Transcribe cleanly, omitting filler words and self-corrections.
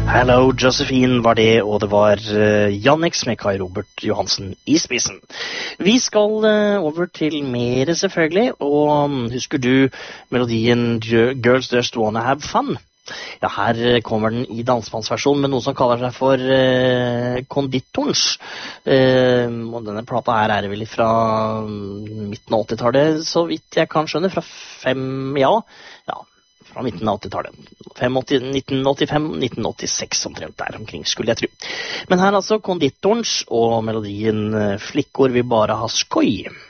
Hello, Josephine var det, og det var Jannex med Kai Robert Johansen i spissen. Vi skal over til mer selvfølgelig, og husker du melodien Girls Just Wanna Have Fun? Ja, her kommer den i dansbandsversjon med noe som kaller seg for Konditorens. Og denne plata her er vel fra midten av 80-tallet, så vidt jeg kan skjønne, fra midten av 80-tallet. 1985-1986 omtrent der omkring, skulle jeg tro. Men her altså Konditorens og melodien Flickor vil bare ha skoj.